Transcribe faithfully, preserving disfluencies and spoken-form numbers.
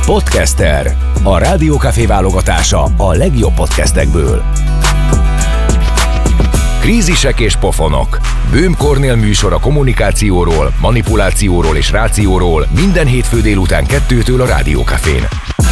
Podcaster. A Rádiókafé válogatása a legjobb podcastekből. Krízisek és pofonok. Böhm Kornél műsor a kommunikációról, manipulációról és rációról minden hétfő délután kettőtől a Rádiókafén.